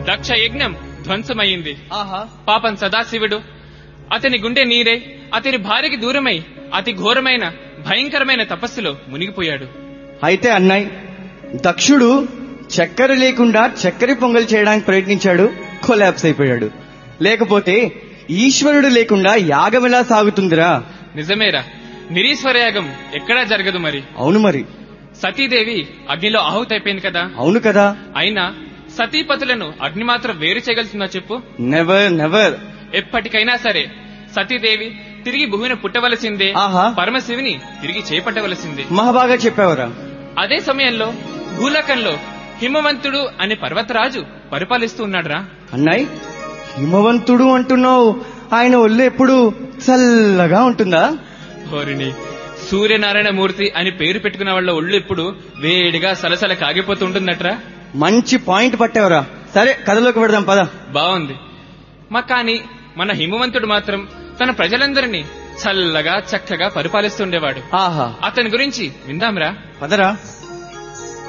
దక్ష యజ్ఞం ధ్వంసమయ్యింది. ఆహా, పాపం సదాశివుడు అతని గుండె నీరే అతని భార్యకి దూరమై అతి ఘోరమైన భయంకరమైన తపస్సులో మునిగిపోయాడు. అయితే అన్నయ్య, దక్షుడు చక్కెర లేకుండా చక్కెర పొంగల్ చేయడానికి ప్రయత్నించాడు, కొలాప్స్ అయిపోయాడు. లేకపోతే ఈశ్వరుడు లేకుండా యాగం ఎలా సాగుతుందిరా? నిజమేరా, నిరీశ్వర యాగం ఎక్కడా జరగదు. మరి అవును, మరి సతీదేవి అగ్నిలో ఆహుతైపోయింది కదా. అవును కదా. అయినా సతీపతులను అగ్ని మాత్రం వేరు చేయగలుగుతుందా చెప్పు? Never never. ఎప్పటికైనా సరే సతీదేవి తిరిగి భూమిని పుట్టవలసిందే. ఆహా, పరమశివుని తిరిగి చేపట్టవలసిందే. మహాబాగా చెప్పావరా. అదే సమయంలో భూలోకంలో హిమవంతుడు అనే పర్వతరాజు పరిపాలిస్తూ ఉన్నాడురా. అన్నయ్య, హిమవంతుడు అంటున్నావు, ఆయన ఒళ్ళు ఎప్పుడు చల్లగా ఉంటుందా? హోరిని, సూర్యనారాయణ మూర్తి అని పేరు పెట్టుకున్న వాళ్ళ ఒళ్ళు ఇప్పుడు వేడిగా సలసల కాగిపోతుంటుందట్రా. మంచి పాయింట్ పట్టావరా. సరే, కథలోకి పెడదాం పద. బాగుంది. కానీ మన హిమవంతుడు మాత్రం తన ప్రజలందరినీ చల్లగా చక్కగా పరిపాలిస్తుండేవాడు. ఆహా, అతని గురించి విందాంరా. పదరా.